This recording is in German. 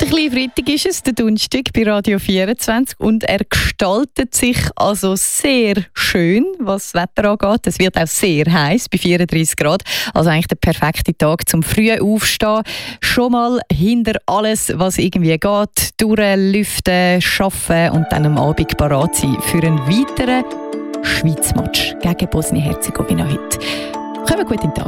kleine Freitag ist es, der Donnerstag bei Radio 24 und er gestaltet sich also sehr schön, was das Wetter angeht. Es wird auch sehr heiß bei 34 Grad, also eigentlich der perfekte Tag zum frühen Aufstehen. Schon mal hinter alles, was irgendwie geht, durchlüften, arbeiten und dann am Abend parat sein für einen weiteren Schweiz-Match gegen Bosnien-Herzegowina heute. Kommen wir gut in den Tag.